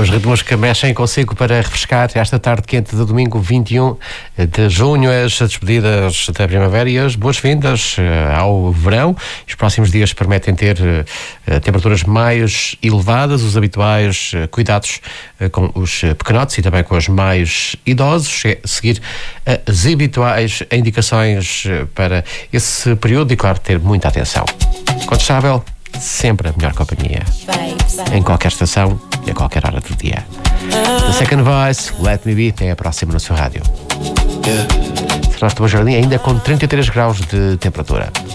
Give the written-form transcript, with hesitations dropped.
Os ritmos que mexem consigo para refrescar esta tarde quente de domingo 21 de junho, as despedidas da primavera e as boas-vindas ao verão. Os próximos dias permitem ter temperaturas mais elevadas, os habituais cuidados com os pequenotes e também com os mais idosos. É seguir as habituais indicações para esse período e, claro, ter muita atenção. Contestável, sempre a melhor companhia. Em qualquer estação e a qualquer hora do dia. The Second Voice, Let Me Be, tem a próxima no seu rádio. Será que o jardim ainda com 33 graus de temperatura.